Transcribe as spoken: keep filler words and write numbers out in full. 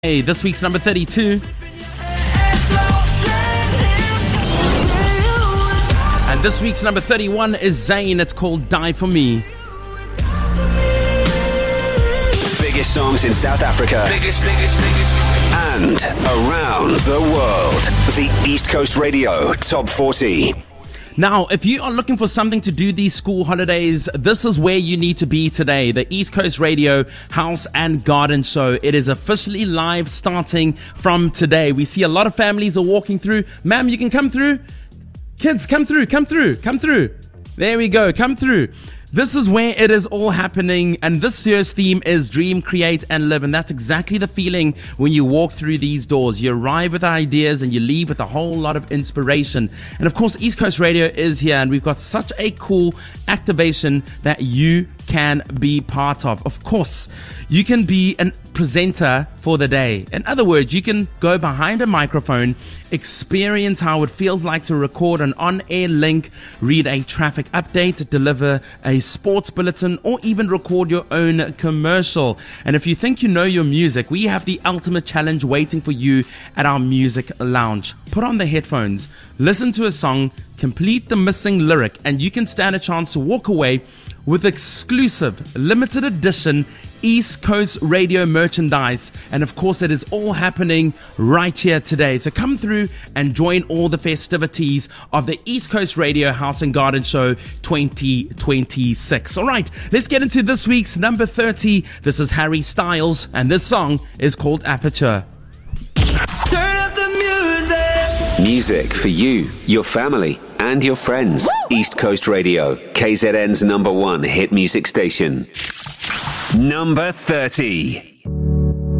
Hey, this week's number thirty-two. And this week's number thirty-one is Zayn. It's called Die For Me. Biggest songs in South Africa. Biggest, biggest, biggest. And around the world. The East Coast Radio Top forty. Now, if you are looking for something to do these school holidays, this is where you need to be today. The East Coast Radio House and Garden Show. It is officially live starting from today. We see a lot of families are walking through. Ma'am, you can come through. Kids, come through, come through, come through. There we go, come through. This is where it is all happening, and this year's theme is Dream, Create and Live, and that's exactly the feeling when you walk through these doors. You arrive with ideas and you leave with a whole lot of inspiration. And of course, East Coast Radio is here, and we've got such a cool activation that you can be part of. Of course, you can be a presenter for the day. In other words, you can go behind a microphone, experience how it feels like to record an on-air link, read a traffic update, deliver a sports bulletin, or even record your own commercial. And if you think you know your music, we have the ultimate challenge waiting for you at our music lounge. Put on the headphones, listen to a song, complete the missing lyric, and you can stand a chance to walk away with exclusive, limited edition East Coast Radio merchandise. And of course, it is all happening right here today. So come through and join all the festivities of the East Coast Radio House and Garden Show twenty twenty-six. All right, let's get into this week's number thirty. This is Harry Styles, and this song is called Aperture. Turn up the music. Music for you, your family, and your friends. Woo! East Coast Radio, K Z N's number one hit music station. Number thirty.